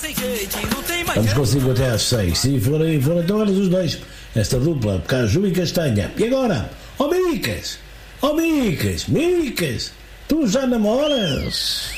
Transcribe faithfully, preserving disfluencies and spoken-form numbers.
Vamos consigo até às seis. Se forem, forem então horas os dois. Esta dupla, Caju e Castanha. E agora? Ó oh, Micas! Ó oh, Micas! Micas! Tu já namoras?